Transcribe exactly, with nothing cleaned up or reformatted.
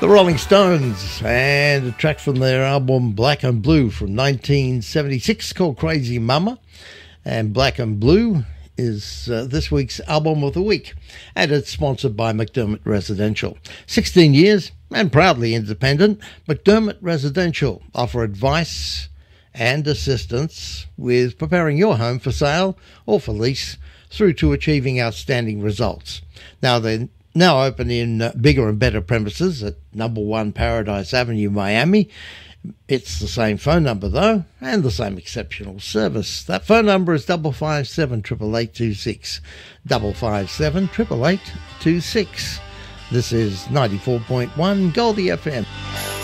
The Rolling Stones, and a track from their album Black and Blue from nineteen seventy-six called Crazy Mama. And Black and Blue is uh, this week's album of the week, and it's sponsored by McDermott Residential. sixteen years and proudly independent, McDermott Residential offer advice and assistance with preparing your home for sale or for lease through to achieving outstanding results. Now they're now open in uh, bigger and better premises at number one Paradise Avenue, Miami. It's the same phone number though, and the same exceptional service. That phone number is double five seven triple eight two six, double five seven triple eight two six. This is ninety-four point one Goldie F M.